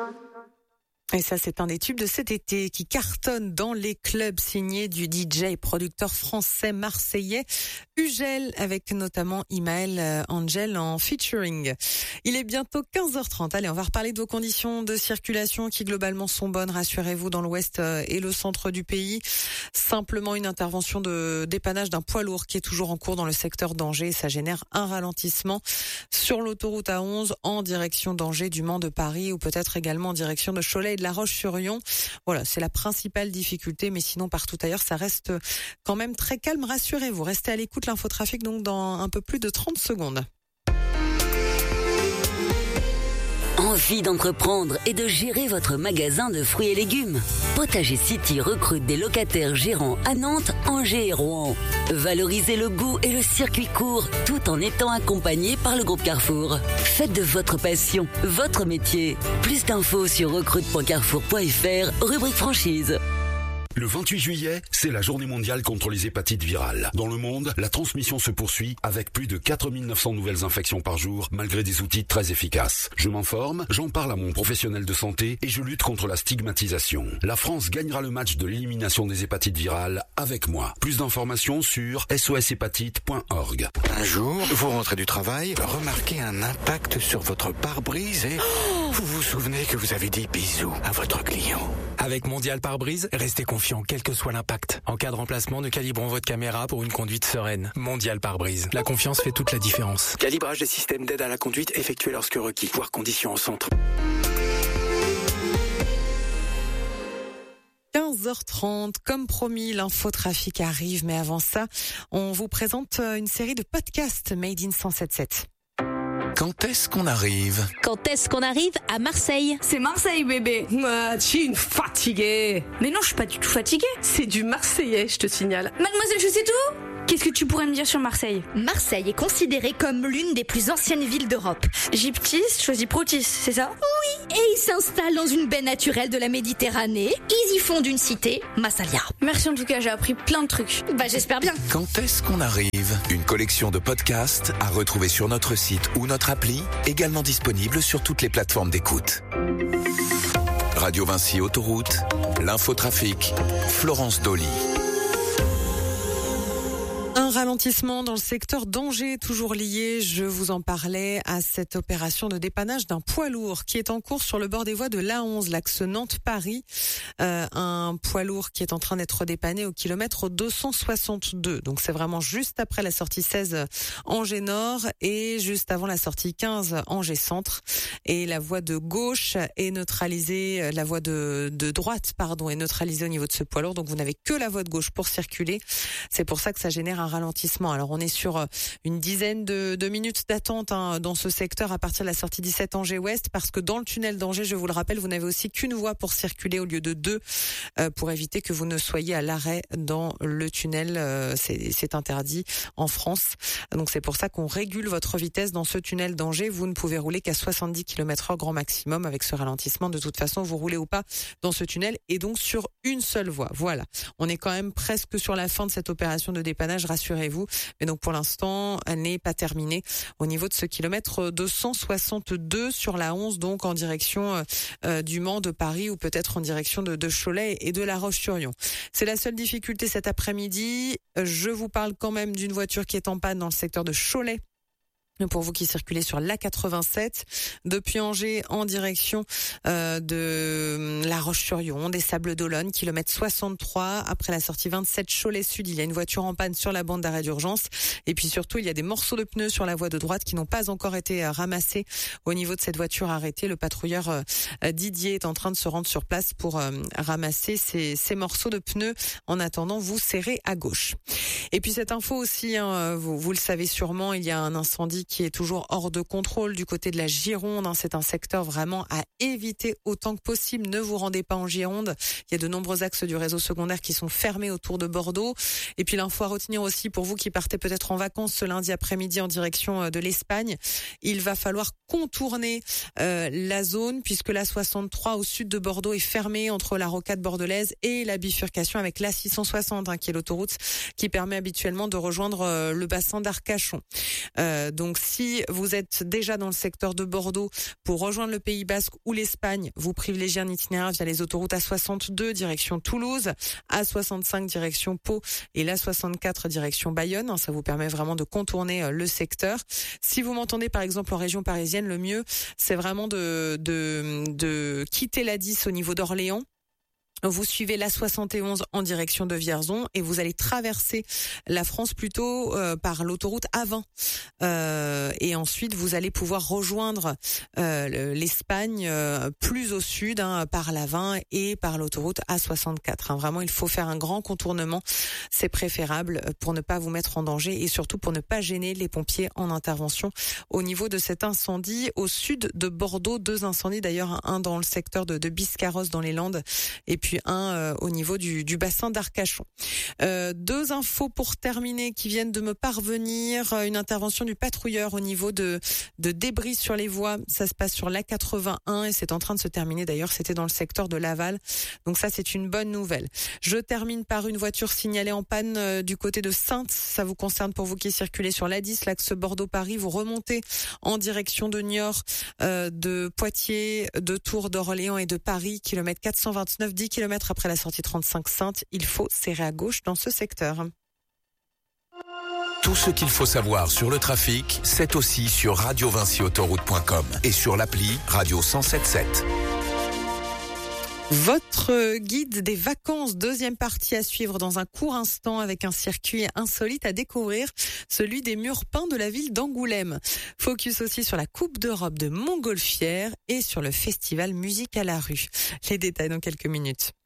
Et ça, c'est un des tubes de cet été qui cartonne dans les clubs, signé du DJ et producteur français marseillais Ugel, avec notamment Imael Angel en featuring. Il est bientôt 15h30. Allez, on va reparler de vos conditions de circulation qui globalement sont bonnes, rassurez-vous, dans l'ouest et le centre du pays. Simplement une intervention de dépannage d'un poids lourd qui est toujours en cours dans le secteur d'Angers. Ça génère un ralentissement sur l'autoroute A11 en direction d'Angers, du Mans, de Paris, ou peut-être également en direction de Cholet de La Roche-sur-Yon. Voilà, c'est la principale difficulté, mais sinon partout ailleurs, ça reste quand même très calme, rassurez-vous. Restez à l'écoute, l'infotrafic donc dans un peu plus de 30 secondes. Envie d'entreprendre et de gérer votre magasin de fruits et légumes? Potager City recrute des locataires gérants à Nantes, Angers et Rouen. Valorisez le goût et le circuit court tout en étant accompagné par le groupe Carrefour. Faites de votre passion votre métier. Plus d'infos sur recrute.carrefour.fr, rubrique franchise. Le 28 juillet, c'est la journée mondiale contre les hépatites virales. Dans le monde, la transmission se poursuit avec plus de 4900 nouvelles infections par jour, malgré des outils très efficaces. Je m'informe, j'en parle à mon professionnel de santé et je lutte contre la stigmatisation. La France gagnera le match de l'élimination des hépatites virales avec moi. Plus d'informations sur soshépatite.org. Un jour, vous rentrez du travail, remarquez un impact sur votre pare-brise et vous vous souvenez que vous avez dit bisous à votre client. Avec Mondial Pare-Brise, restez confiant quel que soit l'impact. En cas de remplacement, nous calibrons votre caméra pour une conduite sereine. Mondial Pare-Brise. La confiance fait toute la différence. Calibrage des systèmes d'aide à la conduite effectué lorsque requis. Voir conditions au centre. 15h30, comme promis, l'infotrafic arrive, mais avant ça, on vous présente une série de podcasts Made in 107.7. Quand est-ce qu'on arrive? Quand est-ce qu'on arrive à Marseille? C'est Marseille, bébé. Tu es une fatiguée. Mais non, je suis pas du tout fatiguée. C'est du marseillais, je te signale. Mademoiselle, je sais tout. Qu'est-ce que tu pourrais me dire sur Marseille? Marseille est considérée comme l'une des plus anciennes villes d'Europe. Gyptis choisit Protis, c'est ça? Oui, et ils s'installent dans une baie naturelle de la Méditerranée. Ils y fondent une cité, Massalia. Merci en tout cas, j'ai appris plein de trucs. Bah j'espère bien. Quand est-ce qu'on arrive? Une collection de podcasts à retrouver sur notre site ou notre appli, également disponible sur toutes les plateformes d'écoute. Radio Vinci Autoroute, l'infotrafic, Florence Dolly. Un ralentissement dans le secteur d'Angers, toujours lié, je vous en parlais, à cette opération de dépannage d'un poids lourd qui est en cours sur le bord des voies de l'A11, l'axe Nantes-Paris. Un poids lourd qui est en train d'être dépanné au kilomètre 262. Donc c'est vraiment juste après la sortie 16 Angers Nord et juste avant la sortie 15 Angers Centre. Et la voie de gauche est neutralisée, la voie de droite, est neutralisée au niveau de ce poids lourd. Donc vous n'avez que la voie de gauche pour circuler. C'est pour ça que ça génère un ralentissement. Alors on est sur une dizaine de minutes d'attente dans ce secteur à partir de la sortie 17 Angers Ouest, parce que dans le tunnel d'Angers, je vous le rappelle, vous n'avez aussi qu'une voie pour circuler au lieu de deux, pour éviter que vous ne soyez à l'arrêt dans le tunnel. C'est interdit en France. Donc c'est pour ça qu'on régule votre vitesse dans ce tunnel d'Angers. Vous ne pouvez rouler qu'à 70 km/h grand maximum. Avec ce ralentissement, de toute façon, vous roulez ou pas dans ce tunnel et donc sur une seule voie. Voilà. On est quand même presque sur la fin de cette opération de dépannage, rassurez-vous. Mais donc pour l'instant, elle n'est pas terminée au niveau de ce kilomètre 262 sur la 11, donc en direction du Mans, de Paris, ou peut-être en direction de Cholet et de La Roche-sur-Yon. C'est la seule difficulté cet après-midi. Je vous parle quand même d'une voiture qui est en panne dans le secteur de Cholet. Pour vous qui circulez sur l'A87 depuis Angers en direction de La Roche-sur-Yon, des Sables d'Olonne, kilomètre 63, après la sortie 27 Cholet Sud, il y a une voiture en panne sur la bande d'arrêt d'urgence, et puis surtout il y a des morceaux de pneus sur la voie de droite qui n'ont pas encore été ramassés au niveau de cette voiture arrêtée. Le patrouilleur Didier est en train de se rendre sur place pour ramasser ces morceaux de pneus. En attendant, vous serrez à gauche. Et puis cette info aussi, vous le savez sûrement, il y a un incendie qui est toujours hors de contrôle du côté de la Gironde. C'est un secteur vraiment à éviter autant que possible. Ne vous rendez pas en Gironde. Il y a de nombreux axes du réseau secondaire qui sont fermés autour de Bordeaux. Et puis l'info à retenir aussi pour vous qui partez peut-être en vacances ce lundi après-midi en direction de l'Espagne. Il va falloir contourner la zone, puisque la 63 au sud de Bordeaux est fermée entre la rocade bordelaise et la bifurcation avec la 660, qui est l'autoroute qui permet habituellement de rejoindre le bassin d'Arcachon. Donc Donc si vous êtes déjà dans le secteur de Bordeaux, pour rejoindre le Pays Basque ou l'Espagne, vous privilégiez un itinéraire via les autoroutes A62 direction Toulouse, A65 direction Pau et l'A64 direction Bayonne. Ça vous permet vraiment de contourner le secteur. Si vous m'entendez par exemple en région parisienne, le mieux c'est vraiment de quitter la 10 au niveau d'Orléans. Vous suivez la 71 en direction de Vierzon et vous allez traverser la France plutôt par l'autoroute A20. Et ensuite, vous allez pouvoir rejoindre l'Espagne plus au sud par la 20 et par l'autoroute A64. Vraiment, il faut faire un grand contournement. C'est préférable pour ne pas vous mettre en danger et surtout pour ne pas gêner les pompiers en intervention au niveau de cet incendie au sud de Bordeaux. 2 incendies d'ailleurs, un dans le secteur de Biscarrosse dans les Landes et puis un au niveau du bassin d'Arcachon. 2 infos pour terminer qui viennent de me parvenir. Une intervention du patrouilleur au niveau de débris sur les voies. Ça se passe sur l'A81 et c'est en train de se terminer. D'ailleurs, c'était dans le secteur de Laval. Donc ça, c'est une bonne nouvelle. Je termine par une voiture signalée en panne du côté de Saintes. Ça vous concerne pour vous qui circulez sur l'A10, l'axe Bordeaux-Paris. Vous remontez en direction de Niort, de Poitiers, de Tours, d'Orléans et de Paris. Kilomètre 429, 10 km après la sortie 35 Saintes. Il faut serrer à gauche dans ce secteur. Tout ce qu'il faut savoir sur le trafic, c'est aussi sur radiovinciautoroute.com et sur l'appli Radio 107.7. Votre guide des vacances, 2e partie à suivre dans un court instant avec un circuit insolite à découvrir, celui des murs peints de la ville d'Angoulême. Focus aussi sur la Coupe d'Europe de Montgolfière et sur le festival Musique à la rue. Les détails dans quelques minutes.